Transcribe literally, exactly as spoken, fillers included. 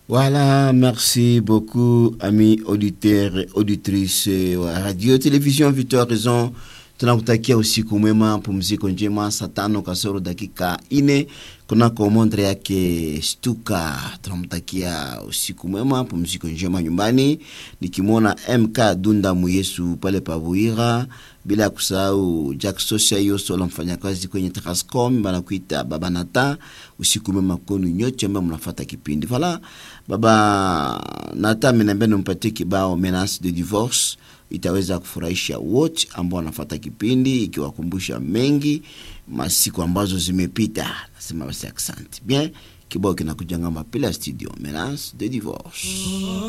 Voilà, merci beaucoup, amis auditeurs et auditrices wa radio télévision Victoire Raison. Tunakutakia usiku mwema, pumziko njema. Saa tano kasoro dakika ine kunako montre yake Stuka. Tunamtakia usiku mwema, pumziko njema nyumbani. Nikimwona M K Dunda Muyesu pale Pavuira, bila kusahau Jack Sosia Yoso la mfanyakazi kwenye Trascom, banakuita Baba Nata. Usiku mwema kwenu nyote ambao mnafuata kipindi. Voilà, Baba Nata menambia nimpatie kibao Menace de Divorce. Itaweza kufurahisha wote ambao wanafuata kipindi, ikiwakumbusha mengi masiku ambazo zimepita. Nasema basi asante. Bien, kibao kinakujanga mapela studio Menace de Divorce.